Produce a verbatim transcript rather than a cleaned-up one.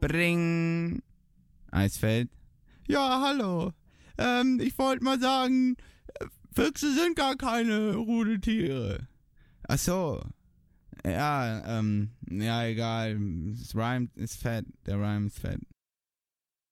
Bring. Eisfeld. Ja, hallo. Ähm, ich wollte mal sagen, Füchse sind gar keine Rudeltiere. Ach so. Ja, ähm, ja, egal. Das Rhyme ist fett. Der Rhyme ist fett.